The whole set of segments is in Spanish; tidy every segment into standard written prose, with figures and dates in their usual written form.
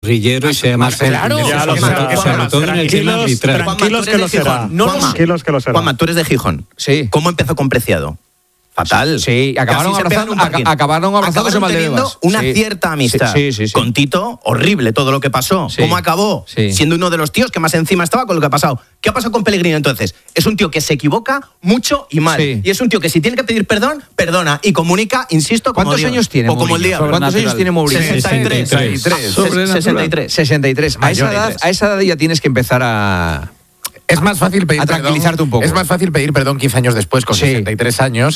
guerrillero y sea más claro, sobre todo en el tema arbitral. Tranquilos que lo será. Tranquilos que lo será. Juanma, tú eres de Gijón. Sí. ¿Cómo empezó con Preciado? Fatal. Sí, acabaron abrazados en teniendo una cierta amistad. Sí. Con Tito, horrible todo lo que pasó. Sí. ¿Cómo acabó? Sí. Siendo uno de los tíos que más encima estaba con lo que ha pasado. ¿Qué ha pasado con Pellegrino entonces? Es un tío que se equivoca mucho y mal. Sí. Y es un tío que si tiene que pedir perdón, perdona. Y comunica, insisto, como ¿Cuántos Dios. años tiene O como el Mourinho? diablo. ¿Cuántos años tiene Mourinho? 63. 63. A esa edad ya tienes que empezar a tranquilizarte un poco. Es más fácil pedir perdón 15 años después, con 63 años,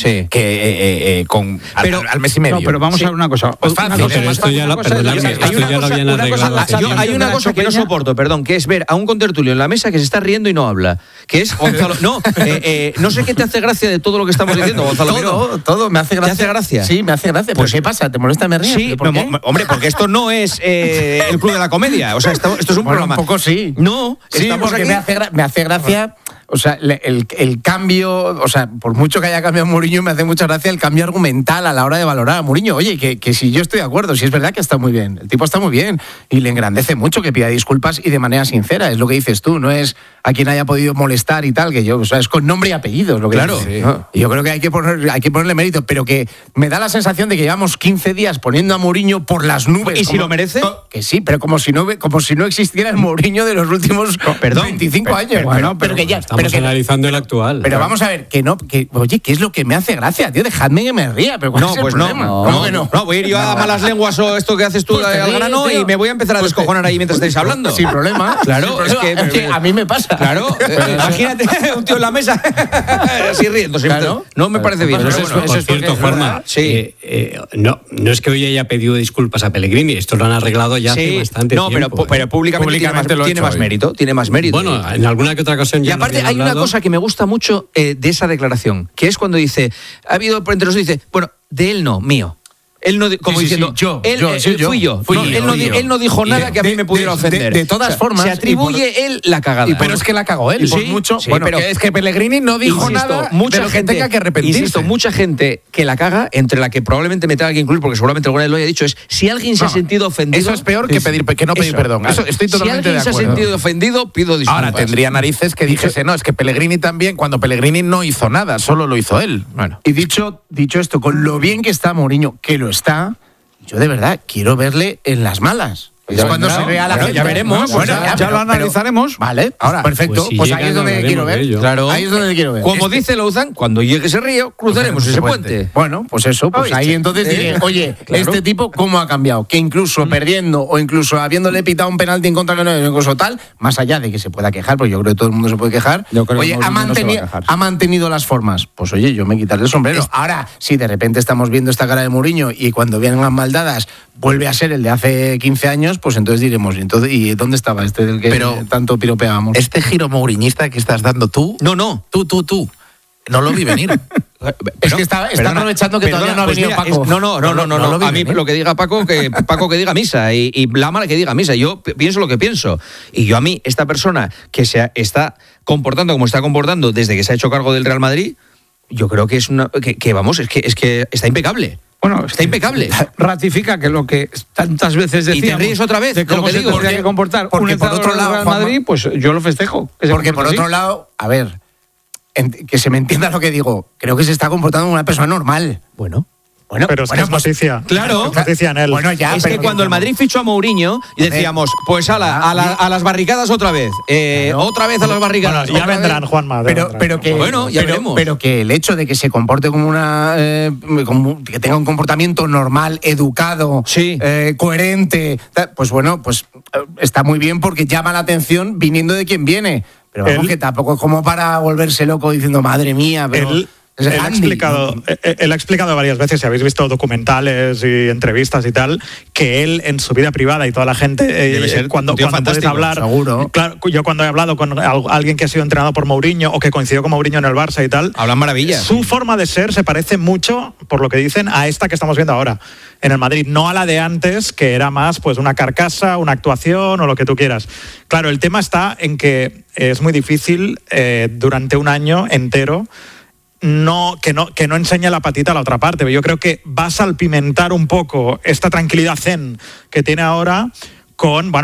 que al mes y medio. No, pero vamos a ver una cosa. Esto ya lo habían arreglado. Hay una cosa que no soporto, que es ver a un contertulio en la mesa que se está riendo y no habla. Que es Gonzalo. No sé qué te hace gracia de todo lo que estamos diciendo, Gonzalo. Todo me hace gracia. ¿Te hace gracia? Sí, me hace gracia. Pues ¿Qué pasa? ¿Te molesta me río? Sí, hombre, porque esto no es el Club de la Comedia. O sea, esto es un programa. Un poco sí. No, sí, estamos porque aquí. me hace gracia. O sea, el cambio, o sea, por mucho que haya cambiado Mourinho, me hace mucha gracia el cambio argumental a la hora de valorar a Mourinho. Oye, que si yo estoy de acuerdo, si es verdad que está muy bien, el tipo está muy bien y le engrandece mucho que pida disculpas y de manera sincera, es lo que dices tú, no es a quien haya podido molestar y tal, o sea, es con nombre y apellidos lo que claro. dice. Sí. Yo creo que hay que ponerle mérito, pero que me da la sensación de que llevamos 15 días poniendo a Mourinho por las nubes. ¿Y si lo merece? Que sí, pero como si no existiera el Mourinho de los últimos 25 años. Pero que ya... Estamos analizando el actual. Pero vamos a ver, oye, ¿qué es lo que me hace gracia, tío? Dejadme que me ría, pero ¿cuál es el problema? ¿Cómo que no? No, voy a ir yo a malas lenguas o esto que haces tú al grano y me voy a empezar a descojonar ahí mientras estáis hablando. Sin problema. Claro, es que a mí me pasa. Claro, imagínate un tío en la mesa así riendo. Claro. No me parece bien. Por cierto, Juanma, no es que hoy haya pedido disculpas a Pellegrini, esto lo han arreglado ya hace bastante tiempo. No, pero públicamente tiene más mérito. Bueno, en alguna que otra ocasión ya. Y aparte hay una cosa que me gusta mucho de esa declaración, que es cuando dice, ha habido entre los dice, bueno, de él no, mío. Él no, como diciendo, fui yo. Él no dijo nada que a mí me pudiera ofender. De todas formas. Se atribuye él la cagada. Pero es que la cagó él. Sí, mucho. Sí, bueno, pero es que Pellegrini no dijo nada de lo que tenga que arrepentirse. Insisto, mucha gente que la caga, entre la que probablemente me tenga que incluir, porque seguramente alguna vez lo haya dicho, es si alguien se ha sentido ofendido. Eso es peor que no pedir perdón. Eso estoy totalmente de acuerdo. Si alguien se ha sentido ofendido, pido disculpas. Ahora, tendría narices que dijese, no, es que Pellegrini también, cuando Pellegrini no hizo nada, solo lo hizo él. Bueno. Y dicho esto, con lo bien que está Mourinho, que lo está, yo de verdad quiero verle en las malas. Es cuando se vea la gente. Ya veremos. Bueno, ya lo analizaremos. Vale, ahora. Perfecto. Pues ahí es donde quiero ver. Claro. Ahí es donde quiero ver. Como dice Louzan, cuando llegue ese río, cruzaremos ese puente. Bueno, pues eso. Pues ahí entonces diré, oye, este tipo, ¿cómo ha cambiado? Que incluso perdiendo o incluso habiéndole pitado un penalti en contra que no es incluso tal, más allá de que se pueda quejar, porque yo creo que todo el mundo se puede quejar, oye, ha mantenido las formas. Pues oye, yo me quitaré el sombrero. Ahora, si de repente estamos viendo esta cara de Mourinho y cuando vienen las maldadas vuelve a ser el de hace 15 años, pues entonces diremos, ¿y dónde estaba este del que tanto piropeábamos? Este giro mouriñista que estás dando tú... No. Tú. No lo vi venir. Es que está aprovechando que todavía no ha venido Paco. No. A mí lo que diga Paco, que diga misa. Y Blama que diga misa. Yo pienso lo que pienso. Y yo a mí, esta persona que se está comportando como está comportando desde que se ha hecho cargo del Real Madrid, yo creo que es es que está impecable. Bueno, está impecable. Ratifica que lo que tantas veces decíamos. Y te ríes otra vez de cómo se tendría que comportar un entrenador del Real Madrid, pues yo lo festejo. Porque por otro lado, a ver, que se me entienda lo que digo, creo que se está comportando como una persona normal. Bueno, pero es que es noticia. Claro. Es noticia en él. Bueno, ya, es que cuando el Madrid fichó a Mourinho y decíamos, pues a las barricadas otra vez. Otra vez a las barricadas. Bueno, ya vendrán, Juanma. Pero que, bueno, ya veremos. Pero que el hecho de que se comporte como que tenga un comportamiento normal, educado, coherente, pues bueno, pues está muy bien porque llama la atención viniendo de quien viene. Pero vamos, que tampoco es como para volverse loco diciendo, madre mía, pero... Él ha explicado varias veces, si habéis visto documentales y entrevistas y tal, que él en su vida privada y toda la gente, cuando puedes hablar, seguro. Claro, yo cuando he hablado con alguien que ha sido entrenado por Mourinho o que coincidió con Mourinho en el Barça y tal, hablan maravillas. Su forma de ser se parece mucho, por lo que dicen, a esta que estamos viendo ahora en el Madrid, no a la de antes, que era más pues una carcasa, una actuación o lo que tú quieras. Claro, el tema está en que es muy difícil durante un año entero que no enseñe la patita a la otra parte. Yo creo que va a salpimentar un poco esta tranquilidad zen que tiene ahora con, bueno,